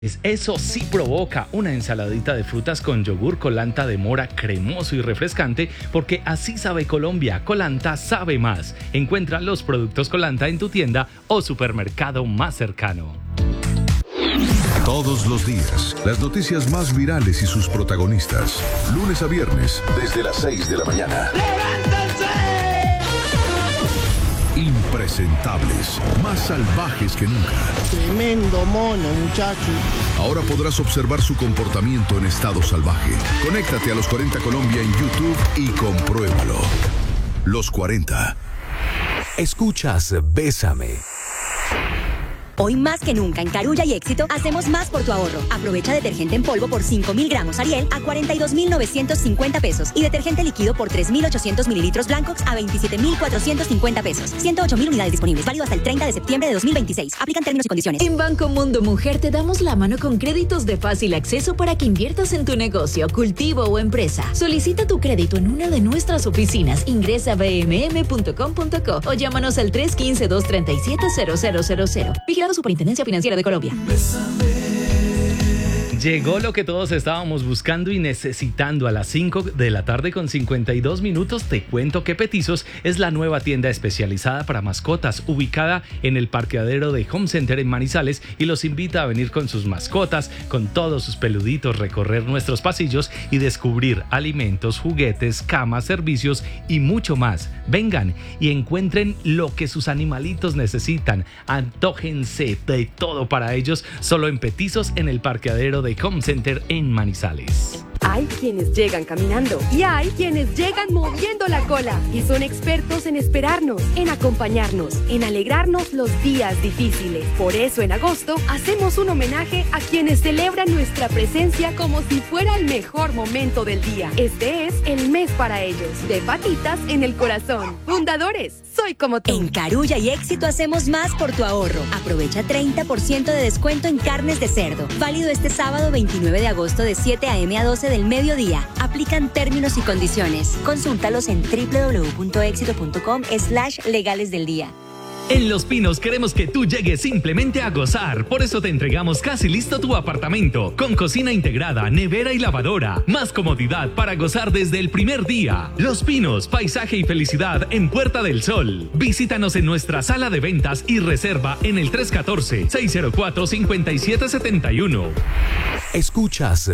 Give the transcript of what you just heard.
Eso sí provoca una ensaladita de frutas con yogur Colanta de mora cremoso y refrescante, porque así sabe Colombia. Colanta sabe más. Encuentra los productos Colanta en tu tienda o supermercado más cercano. Todos los días, las noticias más virales y sus protagonistas. Lunes a viernes, desde las 6 de la mañana. Impresentables, más salvajes que nunca. Tremendo mono, muchacho. Ahora podrás observar su comportamiento en estado salvaje. Conéctate a Los 40 Colombia en YouTube y compruébalo. Los 40. Escuchas Bésame. Hoy más que nunca en Carulla y Éxito hacemos más por tu ahorro. Aprovecha detergente en polvo por 5.000 gramos Ariel a 42.950 pesos y detergente líquido por 3.800 mililitros Blancox a 27.450 pesos. 108.000 unidades disponibles. Válido hasta el 30 de septiembre de 2026. Aplican términos y condiciones. En Banco Mundo Mujer te damos la mano con créditos de fácil acceso para que inviertas en tu negocio, cultivo o empresa. Solicita tu crédito en una de nuestras oficinas. Ingresa a bmm.com.co o llámanos al 315-237-0000. Vigilado Superintendencia Financiera de Colombia. Llegó lo que todos estábamos buscando y necesitando. A las 5 de la tarde con 52 minutos te cuento que Petizos es la nueva tienda especializada para mascotas ubicada en el parqueadero de Home Center en Manizales y los invita a venir con sus mascotas, con todos sus peluditos, recorrer nuestros pasillos y descubrir alimentos, juguetes, camas, servicios y mucho más. Vengan y encuentren lo que sus animalitos necesitan. Antójense de todo para ellos solo en Petizos en el parqueadero de Home Center en Manizales. Hay quienes llegan caminando y hay quienes llegan moviendo la cola y son expertos en esperarnos, en acompañarnos, en alegrarnos los días difíciles. Por eso en agosto hacemos un homenaje a quienes celebran nuestra presencia como si fuera el mejor momento del día. Este es el mes para ellos. De patitas en el corazón. Fundadores, soy como tú. En Carulla y Éxito hacemos más por tu ahorro. Aprovecha 30% de descuento en carnes de cerdo. Válido este sábado 29 de agosto de 7 a.m. a 12 del mediodía. Aplican términos y condiciones. Consúltalos en www.exito.com/legales del día. En Los Pinos queremos que tú llegues simplemente a gozar. Por eso te entregamos casi listo tu apartamento, con cocina integrada, nevera y lavadora. Más comodidad para gozar desde el primer día. Los Pinos, paisaje y felicidad en Puerta del Sol. Visítanos en nuestra sala de ventas y reserva en el 314-604-5771. Escuchas